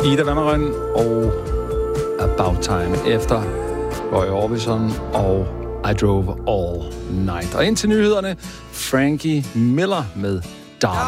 Ida Vanderøn og About Time efter Roy Orbison og I Drove All Night. Og indtil nyhederne, Frankie Miller med Darling.